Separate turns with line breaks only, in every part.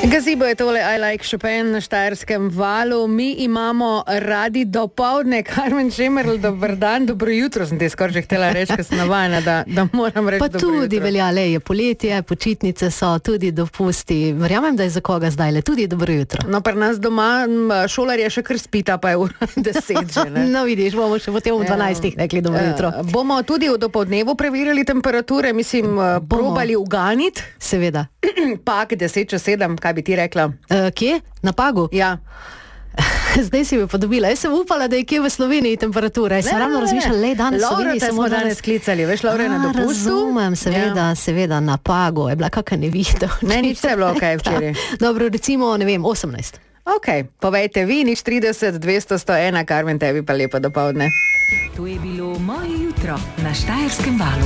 Gazebo je tole I Like Chopin na Štajerskem valu. Mi imamo radi dopoldne. Karmen Čemerl, dober dan, dobro jutro. Sem te skoraj že htela reči, ker sem navajena, da moram reči dobro jutro.
Pa tudi velja, je poletje, počitnice so, tudi dopusti. Verjamem, da je za koga zdaj le tudi dobro jutro.
No, pri nas doma šolarje še kar spita, pa je ura 10 že, ne?
No, vidiš, bomo še potem v 12 rekli dobro jutro.
Bomo tudi v dopoldnevu preverjali temperature, mislim, probali uganiti.
Seveda.
Pak 10-7, kaj bi ti rekla?
Kje? Na Pagu?
Ja.
Zdaj si bi podobila. Jaz sem upala, da je kje v Sloveniji temperatura. Jaz sem ravno razmišljala, le danes v Sloveniji.
Laura, smo danes klicali, veš, Laura je na dopustu.
Razumem, seveda, na Pagu. Je bila kakšna nevihta.
Ne, nič se je bilo okej včeraj.
Dobro, recimo, ne vem, 18.
Ok, povejte vi, nič 30, 200, 101, Karmen, tebi pa lepo dopoldne.
To je bilo moje jutro na Štajerskem valu.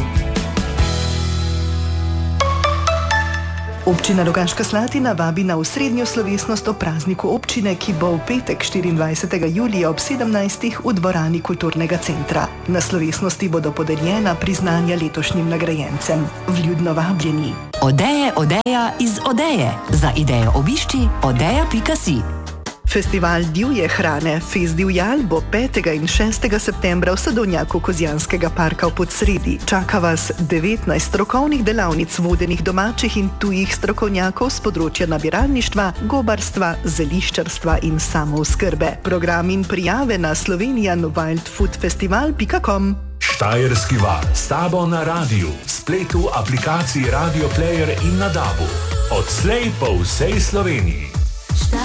Občina Rogaška Slatina vabi na osrednjo slovesnost o prazniku občine, ki bo v petek 24. julija ob 17. v dvorani Kulturnega centra. Na slovesnosti bodo podeljena priznanja letošnjim nagrajencem. Vljudno vabljeni.
Odeja iz Odeje. Za idejo obišči odeja.si.
Festival divje hrane Fest divjal bo 5. in 6. septembra v Sadovnjaku Kozjanskega parka v Podsredi. Čaka vas 19 strokovnih delavnic vodenih domačih in tujih strokovnjakov z področja nabiralništva, gobarstva, zeliščarstva in samooskrbe. Program in prijave na slovenianwildfoodfestival.com.
Štajerski val s tabo na radiju, spletu, aplikaciji Radio Player in na DAB-u. Odslej po vsej Sloveniji.